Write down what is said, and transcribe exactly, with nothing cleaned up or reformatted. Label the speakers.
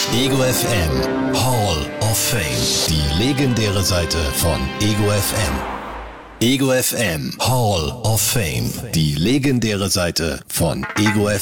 Speaker 1: Ego F M Hall of Fame. Die legendäre Seite von Ego F M. Ego F M Hall of Fame. Die legendäre Seite von Ego F M.